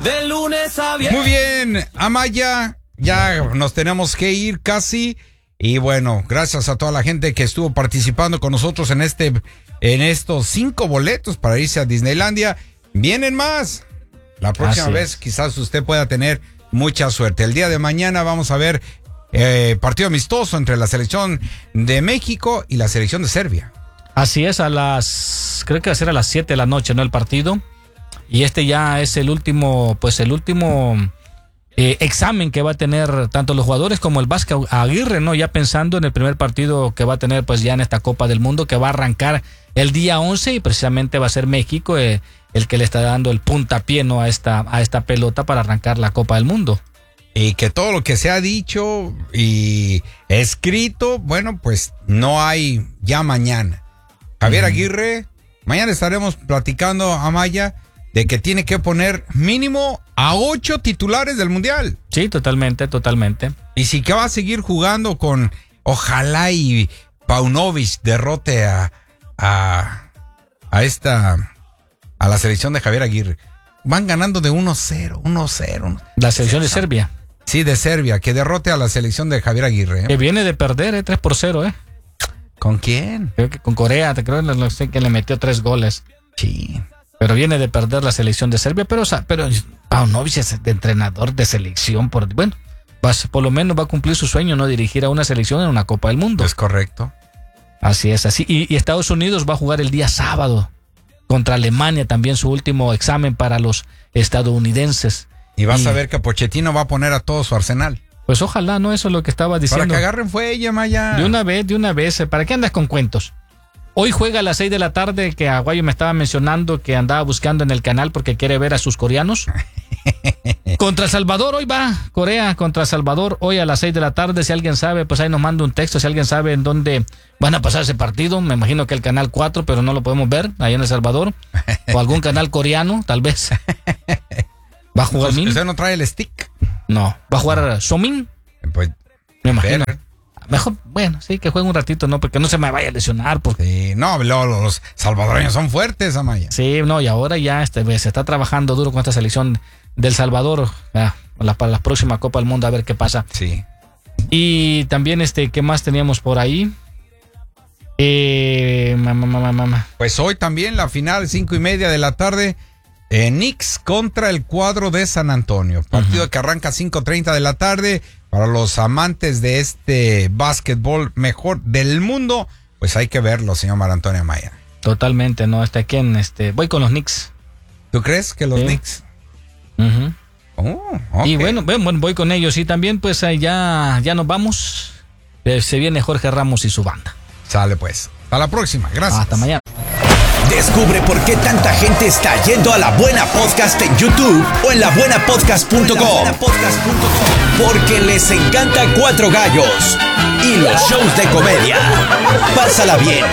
De lunes a viernes. Muy bien, Amaya, ya nos tenemos que ir casi. Y bueno, gracias a toda la gente que estuvo participando con nosotros en estos 5 boletos para irse a Disneylandia. Vienen más. La próxima vez quizás usted pueda tener mucha suerte. El día de mañana vamos a ver partido amistoso entre la selección de México y la selección de Serbia. Así es, creo que va a ser a las 7 de la noche, ¿no? El partido. Y ya es el último examen que va a tener tanto los jugadores como el Vasco Aguirre, ¿no? Ya pensando en el primer partido que va a tener pues ya en esta Copa del Mundo, que va a arrancar el día 11 y precisamente va a ser México el que le está dando el puntapié, ¿no? a esta pelota para arrancar la Copa del Mundo. Y que todo lo que se ha dicho y escrito, bueno, pues no hay ya mañana. Javier Aguirre, mañana estaremos platicando, Amaya, de que tiene que poner mínimo a 8 titulares del Mundial. Sí, totalmente. Y si que va a seguir jugando con, ojalá y Paunovic derrote a la selección de Javier Aguirre. Van ganando de 1-0. La selección de Serbia. Sí, de Serbia, que derrote a la selección de Javier Aguirre. Que viene de perder 3-0. ¿Con quién? Creo que con Corea, no sé, que le metió 3 goles. Sí. Pero viene de perder la selección de Serbia, pero Paunovic es de entrenador de selección, por lo menos va a cumplir su sueño, ¿no? Dirigir a una selección en una Copa del Mundo. Es correcto. Así es, así. Y Estados Unidos va a jugar el día sábado contra Alemania, también su último examen para los estadounidenses. Y vas a ver que Pochettino va a poner a todo su arsenal. Pues ojalá, ¿no? Eso es lo que estaba diciendo. Para que agarren fuelle, Maya. De una vez. ¿Para qué andas con cuentos? Hoy juega a las 6 de la tarde, que Aguayo me estaba mencionando que andaba buscando en el canal porque quiere ver a sus coreanos. Contra El Salvador, hoy va Corea contra El Salvador, hoy a las 6 de la tarde. Si alguien sabe, pues ahí nos manda un texto. Si alguien sabe en dónde van a pasar ese partido, me imagino que el canal 4, pero no lo podemos ver, ahí en El Salvador. O algún canal coreano, tal vez. ¿Va a jugar Min? ¿Usted no trae el stick? No. ¿Va a jugar Somin? Pues, me imagino. Mejor, bueno, sí, que juegue un ratito, ¿no? Porque no se me vaya a lesionar. Sí, no, los salvadoreños son fuertes, Amaya. Sí, no, y ahora ya se está trabajando duro con esta selección del Salvador para la próxima Copa del Mundo, a ver qué pasa. Sí. Y también, ¿qué más teníamos por ahí? Pues hoy también la final, 5:30 de la tarde, Knicks contra el cuadro de San Antonio. Partido que arranca 5:30 de la tarde. Para los amantes de este básquetbol mejor del mundo, pues hay que verlo, señor Mar Antonio Amaya. Totalmente, ¿no? Voy con los Knicks. ¿Tú crees que los Knicks? Okay. Y bueno, voy con ellos. Y también, pues, ya nos vamos. Se viene Jorge Ramos y su banda. Sale, pues. Hasta la próxima. Gracias. Hasta mañana. Descubre por qué tanta gente está yendo a La Buena Podcast en YouTube o en labuenapodcast.com. Porque les encanta Cuatro Gallos y los shows de comedia. Pásala bien